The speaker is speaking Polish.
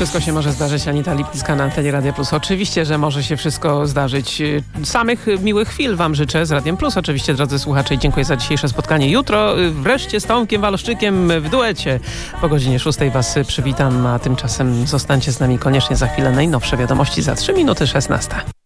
Wszystko się może zdarzyć. Anita Lipnicka na antenie Radia Plus. Oczywiście, że może się wszystko zdarzyć. Samych miłych chwil wam życzę z Radiem Plus. Oczywiście, drodzy słuchacze, i dziękuję za dzisiejsze spotkanie. Jutro wreszcie z Tomkiem Waloszczykiem w duecie. Po godzinie 6 was przywitam, a tymczasem zostańcie z nami koniecznie za chwilę. Najnowsze wiadomości za 3 minuty 16.